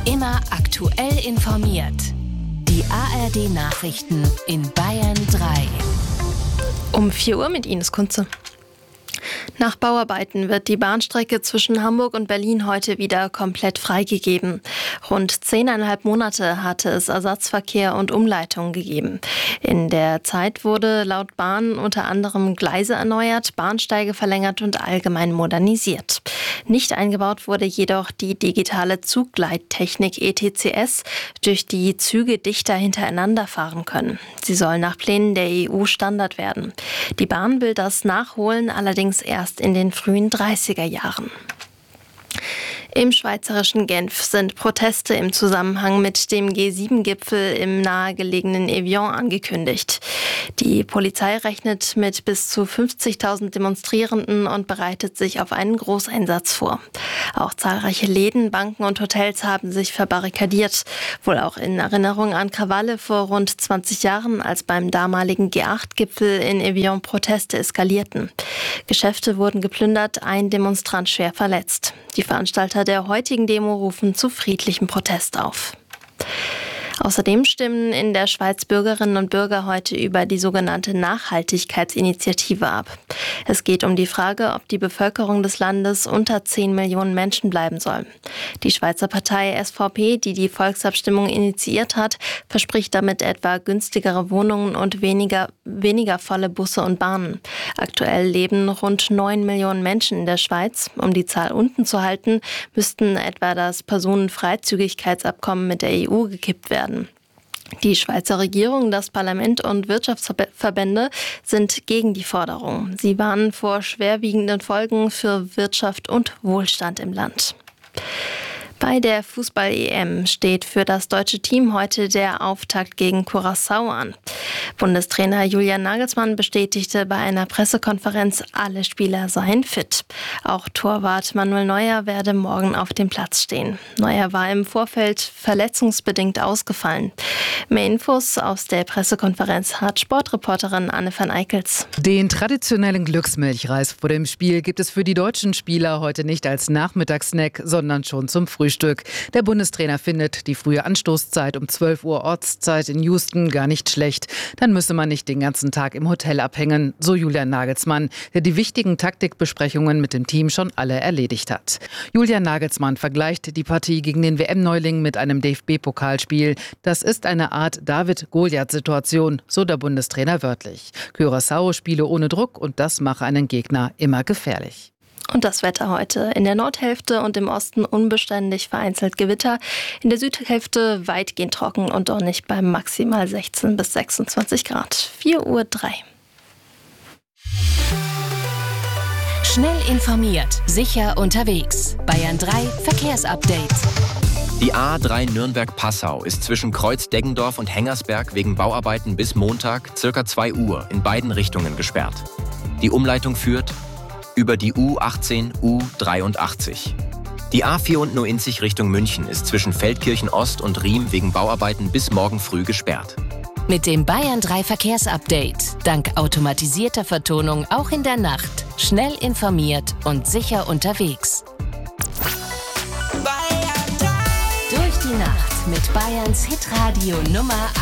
Immer aktuell informiert. Die ARD-Nachrichten in Bayern 3. Um 4 Uhr mit Ines Kunze. Nach Bauarbeiten wird die Bahnstrecke zwischen Hamburg und Berlin heute wieder komplett freigegeben. Rund 10,5 Monate hatte es Ersatzverkehr und Umleitungen gegeben. In der Zeit wurde laut Bahn unter anderem Gleise erneuert, Bahnsteige verlängert und allgemein modernisiert. Nicht eingebaut wurde jedoch die digitale Zugleittechnik ETCS, durch die Züge dichter hintereinander fahren können. Sie soll nach Plänen der EU Standard werden. Die Bahn will das nachholen, allerdings erst in den frühen 30er Jahren. Im schweizerischen Genf sind Proteste im Zusammenhang mit dem G7-Gipfel im nahegelegenen Evian angekündigt. Die Polizei rechnet mit bis zu 50.000 Demonstrierenden und bereitet sich auf einen Großeinsatz vor. Auch zahlreiche Läden, Banken und Hotels haben sich verbarrikadiert, wohl auch in Erinnerung an Krawalle vor rund 20 Jahren, als beim damaligen G8-Gipfel in Evian Proteste eskalierten. Geschäfte wurden geplündert, ein Demonstrant schwer verletzt. Die Veranstalter der heutigen Demo rufen zu friedlichem Protest auf. Außerdem stimmen in der Schweiz Bürgerinnen und Bürger heute über die sogenannte Nachhaltigkeitsinitiative ab. Es geht um die Frage, ob die Bevölkerung des Landes unter 10 Millionen Menschen bleiben soll. Die Schweizer Partei SVP, die die Volksabstimmung initiiert hat, verspricht damit etwa günstigere Wohnungen und weniger volle Busse und Bahnen. Aktuell leben rund 9 Millionen Menschen in der Schweiz. Um die Zahl unten zu halten, müssten etwa das Personenfreizügigkeitsabkommen mit der EU gekippt werden. Die Schweizer Regierung, das Parlament und Wirtschaftsverbände sind gegen die Forderung. Sie warnen vor schwerwiegenden Folgen für Wirtschaft und Wohlstand im Land. Bei der Fußball-EM steht für das deutsche Team heute der Auftakt gegen Curaçao an. Bundestrainer Julian Nagelsmann bestätigte bei einer Pressekonferenz, alle Spieler seien fit. Auch Torwart Manuel Neuer werde morgen auf dem Platz stehen. Neuer war im Vorfeld verletzungsbedingt ausgefallen. Mehr Infos aus der Pressekonferenz hat Sportreporterin Anne van Eickels. Den traditionellen Glücksmilchreis vor dem Spiel gibt es für die deutschen Spieler heute nicht als Nachmittagssnack, sondern schon zum Frühstück. Der Bundestrainer findet die frühe Anstoßzeit um 12 Uhr Ortszeit in Houston gar nicht schlecht. Dann müsse man nicht den ganzen Tag im Hotel abhängen, so Julian Nagelsmann, der die wichtigen Taktikbesprechungen mit dem Team schon alle erledigt hat. Julian Nagelsmann vergleicht die Partie gegen den WM-Neuling mit einem DFB-Pokalspiel. Das ist eine Art David-Goliath-Situation, so der Bundestrainer wörtlich. Curaçao spiele ohne Druck und das mache einen Gegner immer gefährlich. Und das Wetter heute. In der Nordhälfte und im Osten unbeständig, vereinzelt Gewitter. In der Südhälfte weitgehend trocken und sonnig bei maximal 16 bis 26 Grad. 4:03 Uhr. Schnell informiert, sicher unterwegs. Bayern 3 Verkehrsupdate. Die A3 Nürnberg-Passau ist zwischen Kreuz-Deggendorf und Hengersberg wegen Bauarbeiten bis Montag ca. 2 Uhr in beiden Richtungen gesperrt. Die Umleitung führt über die U18, U83. Die A94 Richtung München ist zwischen Feldkirchen Ost und Riem wegen Bauarbeiten bis morgen früh gesperrt. Mit dem Bayern 3 Verkehrsupdate. Dank automatisierter Vertonung auch in der Nacht. Schnell informiert und sicher unterwegs. Durch die Nacht mit Bayerns Hitradio Nummer 1.